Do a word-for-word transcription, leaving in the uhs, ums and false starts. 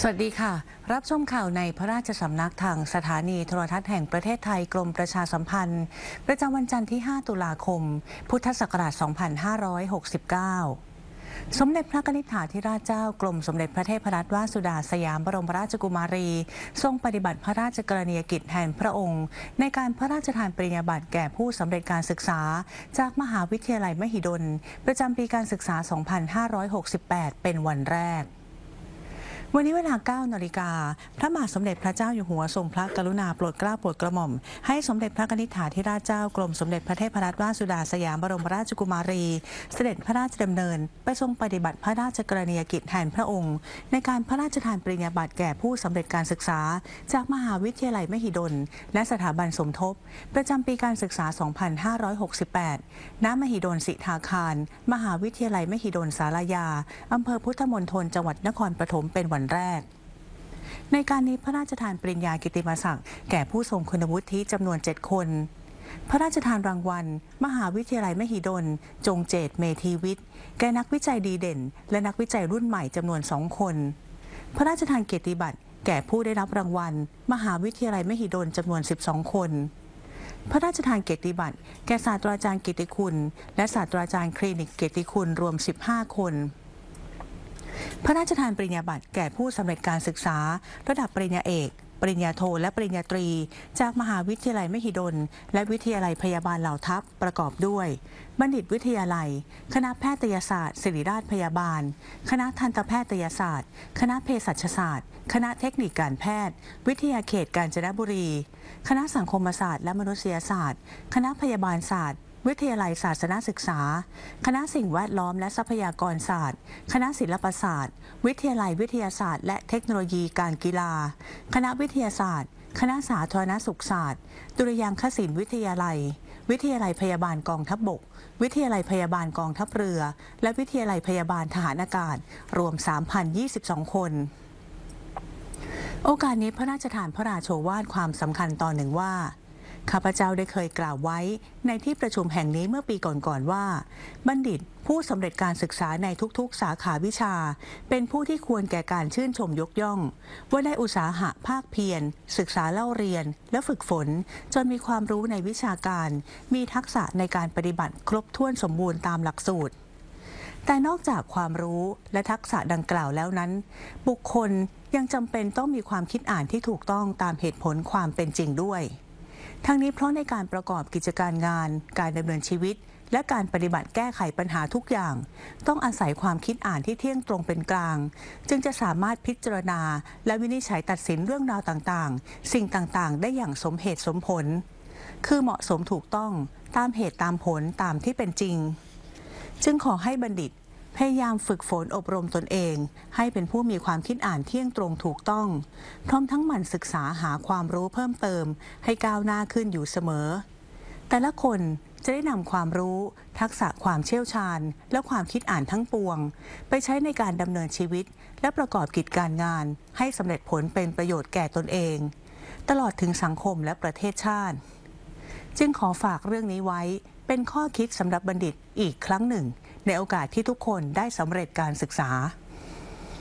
สวัสดีค่ะรับชมข่าวในพระราชสำนักทางสถานีโทรทัศน์แห่งประเทศไทยกรมประชาสัมพันธ์ประจำวันจันทร์ที่ห้าตุลาคมพุทธศักราชสองพันห้าร้อยหกสิบเก้าสมเด็จพระกนิษฐาธิราชเจ้ากรมสมเด็จพระเทพรัตนราชสุดาสยามบรมราชกุมารีทรงปฏิบัติพระราชกรณียกิจแทนพระองค์ในการพระราชทานปริญญาบัตรแก่ผู้สำเร็จการศึกษาจากมหาวิทยาลัยมหิดลประจำปีการศึกษา สองพันห้าร้อยหกสิบแปด เป็นวันแรกวันนี้เวลา เก้านาฬิกา พระบาทสมเด็จพระเจ้าอยู่หัวทรงพระกรุณาโปรดเกล้าโปรดกระหม่อมให้สมเด็จพระนิธิถาธิราชเจ้ากรมสมเด็จพระเทพรัตนราชสุดาสยามบรมราชกุมารีเสด็จพระราชดำเนินไปทรงปฏิบัติพระราชกรณียกิจแทนพระองค์ในการพระราชทานปริญญาบัตรแก่ผู้สำเร็จการศึกษาจากมหาวิทยาลัยมหิดลและสถาบันสมทบประจำปีการศึกษา สองพันห้าร้อยหกสิบแปด ณ มหิดลสิทธาคารมหาวิทยาลัยมหิดลศาลายาอำเภอพุทธมณฑลจังหวัดนครปฐมเป็นวันแรกในการนี้พระราชทานปริญญากิตติมศักดิ์แก่ผู้ทรงคุณวุฒิจำนวนเจ็ดคนพระราชทานรางวัลมหาวิทยาลัยมหิดลจงเจตเมธีวิทย์แก่นักวิจัยดีเด่นและนักวิจัยรุ่นใหม่จำนวนสองคนพระราชทานเกียรติบัตรแก่ผู้ได้รับรางวัลมหาวิทยาลัยมหิดลจำนวนสิบสองคนพระราชทานเกียรติบัตรแก่ศาสตราจารย์กิตติคุณและศาสตราจารย์คลินิกเกียรติคุณรวมสิบห้าคนพระราชทานปริญญาบัตรแก่ผู้สำเร็จการศึกษาระดับปริญญาเอกปริญญาโทและปริญญาตรีจากมหาวิทยาลัยมหิดลและวิทยาลัยพยาบาลเหล่าทัพประกอบด้วยบัณฑิตวิทยาลัยคณะแพทยศาสตร์ศิริราชพยาบาลคณะทันตแพทยศาสตร์คณะเภสัชศาสตร์คณะเทคนิคการแพทย์วิทยาเขตกาญจนบุรีคณะสังคมศาสตร์และมนุษยศาสตร์คณะพยาบาลศาสตร์วิทยาลัยศาสนศึกษาคณะสิ่งแวดล้อมและทรัพยากรศาสตร์คณะศิลปศาสตร์วิทยาลัยวิทยาศาสตร์และเทคโนโลยีการกีฬาคณะวิทยาศาสตร์คณะสาธารณสุขศาสตร์ดุริยางคศิลป์วิทยาลัยวิทยาลัยพยาบาลกองทัพบกวิทยาลัยพยาบาลกองทัพเรือและวิทยาลัยพยาบาลทหารอากาศรวม สามพันยี่สิบสอง คนโอกาสนี้พระราชทานพระราโชวาทความสำคัญตอนหนึ่งว่าข้าพเจ้าได้เคยกล่าวไว้ในที่ประชุมแห่งนี้เมื่อปีก่อนๆว่าบัณฑิตผู้สำเร็จการศึกษาในทุกๆสาขาวิชาเป็นผู้ที่ควรแก่การชื่นชมยกย่องว่าได้อุตสาหะภาคเพียรศึกษาเล่าเรียนและฝึกฝนจนมีความรู้ในวิชาการมีทักษะในการปฏิบัติครบถ้วนสมบูรณ์ตามหลักสูตรแต่นอกจากความรู้และทักษะดังกล่าวแล้วนั้นบุคคลยังจำเป็นต้องมีความคิดอ่านที่ถูกต้องตามเหตุผลความเป็นจริงด้วยทั้งนี้เพราะในการประกอบกิจการงานการดำเนินชีวิตและการปฏิบัติแก้ไขปัญหาทุกอย่างต้องอาศัยความคิดอ่านที่เที่ยงตรงเป็นกลางจึงจะสามารถพิจารณาและวินิจฉัยตัดสินเรื่องราวต่างๆสิ่งต่างๆได้อย่างสมเหตุสมผลคือเหมาะสมถูกต้องตามเหตุตามผลตามที่เป็นจริงจึงขอให้บัณฑิตพยายามฝึกฝนอบรมตนเองให้เป็นผู้มีความคิดอ่านเที่ยงตรงถูกต้องพร้อมทั้งหมั่นศึกษาหาความรู้เพิ่มเติมให้ก้าวหน้าขึ้นอยู่เสมอแต่ละคนจะได้นำความรู้ทักษะความเชี่ยวชาญและความคิดอ่านทั้งปวงไปใช้ในการดำเนินชีวิตและประกอบกิจการงานให้สำเร็จผลเป็นประโยชน์แก่ตนเองตลอดถึงสังคมและประเทศชาติจึงขอฝากเรื่องนี้ไว้เป็นข้อคิดสำหรับบัณฑิตอีกครั้งหนึ่งในโอกาสที่ทุกคนได้สำเร็จการศึกษา